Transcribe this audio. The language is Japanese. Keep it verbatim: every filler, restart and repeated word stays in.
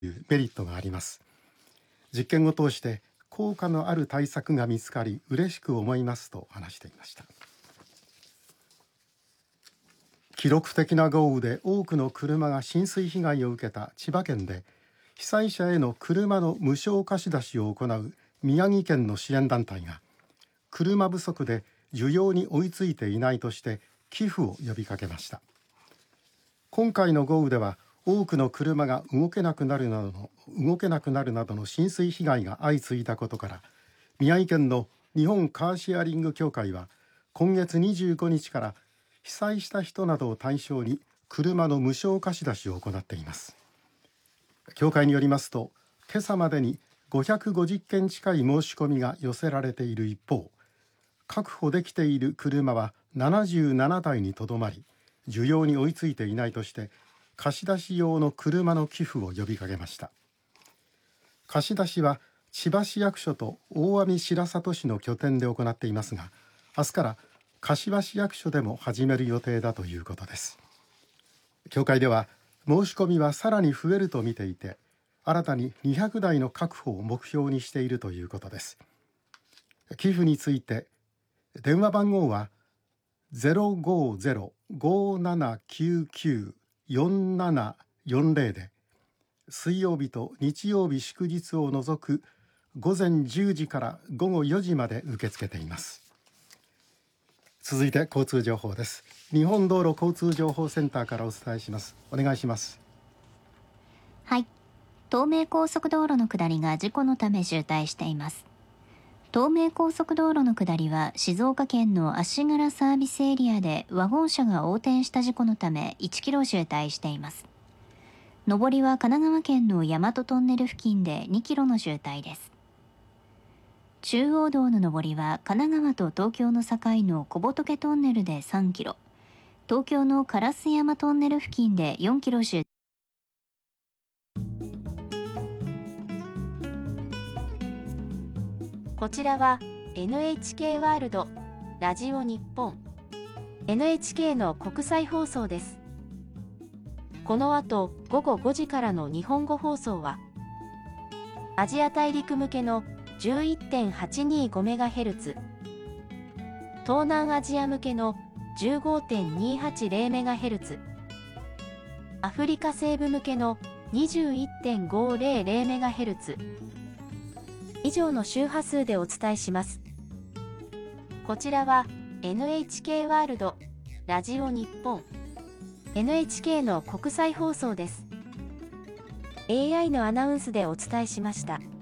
いうメリットがあります。実験を通して効果のある対策が見つかり嬉しく思いますと話していました。記録的な豪雨で多くの車が浸水被害を受けた千葉県で、被災者への車の無償貸し出しを行う宮城県の支援団体が、車不足で需要に追いついていないとして寄付を呼びかけました。今回の豪雨では多くの車が動けなくなるなどの動けなくなるなどの浸水被害が相次いだことから、宮城県の日本カーシェアリング協会は今月にじゅうごにちから被災した人などを対象に車の無償貸し出しを行っています。協会によりますと、今朝までにごひゃくごじゅっけん近い申し込みが寄せられている一方、確保できている車はななじゅうななだいにとどまり、需要に追いついていないとして貸し出し用の車の寄付を呼びかけました。貸し出しは千葉市役所と大網白里市の拠点で行っていますが、明日から柏市役所でも始める予定だということです。協会では申し込みはさらに増えると見ていて、新たににひゃくだいの確保を目標にしているということです。寄付について電話番号は ゼロごゼロ ごーななきゅうきゅう よんななよんぜろ で、水曜日と日曜日祝日を除くごぜんじゅうじからごごよじまで受け付けています。続いて交通情報です。日本道路交通情報センターからお伝えします。お願いします。 はい、東名高速道路の下りが事故のため渋滞しています。東名高速道路の下りは静岡県の足柄サービスエリアでワゴン車が横転した事故のためいちキロ渋滞しています。上りは神奈川県の大和トンネル付近でにキロの渋滞です。中央道の上りは神奈川と東京の境の小仏トンネルでさんキロ、東京の烏山トンネル付近でよんキロ渋滞。 こちらは エヌエイチケー ワールドラジオ日本 エヌエイチケー の国際放送です。この後ごごごじからの日本語放送はアジア大陸向けの じゅういってんはちにーごメガヘルツ、東南アジア向けの じゅうごてんにーはちゼロメガヘルツ、アフリカ西部向けの にじゅういってんごーぜろゼロメガヘルツ、以上の周波数でお伝えします。こちらは エヌエイチケー ワールドラジオ日本 エヌエイチケー の国際放送です。エーアイ のアナウンスでお伝えしました。